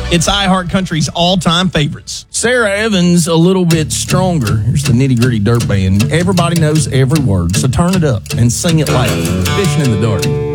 It's iHeart Country's all-time favorites. Sarah Evans, a little bit stronger. Here's the Nitty Gritty Dirt Band. Everybody knows every word, so turn it up and sing it loud. Fishing in the Dark.